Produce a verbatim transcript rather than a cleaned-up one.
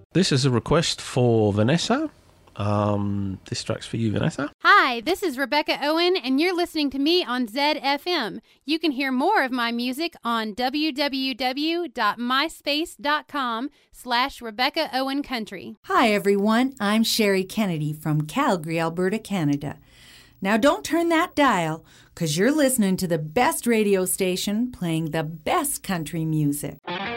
This is a request for Vanessa. Um, this track's for you, Vanessa. Hi, this is Rebecca Owen, and you're listening to me on Zed F M. You can hear more of my music on www.myspace.com slash Rebecca Owen Country. Hi, everyone. I'm Sherry Kennedy from Calgary, Alberta, Canada. Now, don't turn that dial, because you're listening to the best radio station playing the best country music.